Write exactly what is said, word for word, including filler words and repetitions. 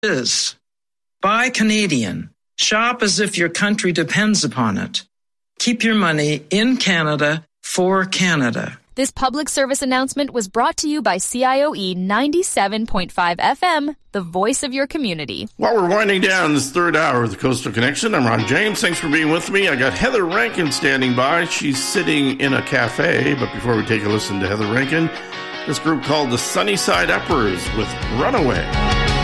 is. Buy Canadian. Shop as if your country depends upon it. Keep your money in Canada for Canada. This public service announcement was brought to you by C I O E ninety-seven point five F M, the voice of your community. While we're winding down this third hour of the Coastal Connection, I'm Ron James. Thanks for being with me. I got Heather Rankin standing by. She's sitting in a cafe. But before we take a listen to Heather Rankin, this group called the Sunnyside Uppers with Runaway.